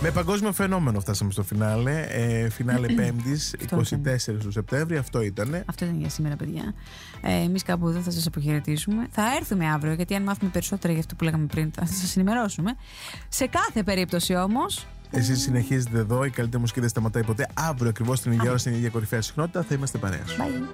Με παγκόσμιο φαινόμενο φτάσαμε στο φινάλε. Φινάλε 5ης, 24 του Σεπτέμβρη. Αυτό ήταν. Αυτό ήταν για σήμερα, παιδιά. Εμείς κάπου εδώ θα σας αποχαιρετήσουμε. Θα έρθουμε αύριο, γιατί αν μάθουμε περισσότερα για αυτό που λέγαμε πριν, θα σας ενημερώσουμε. Σε κάθε περίπτωση όμως. Εσείς συνεχίζετε εδώ. Η καλύτερη μουσική δεν σταματάει ποτέ. Αύριο ακριβώς την ίδια ώρα, στην ίδια κορυφαία συχνότητα, θα είμαστε παρέα. Bye.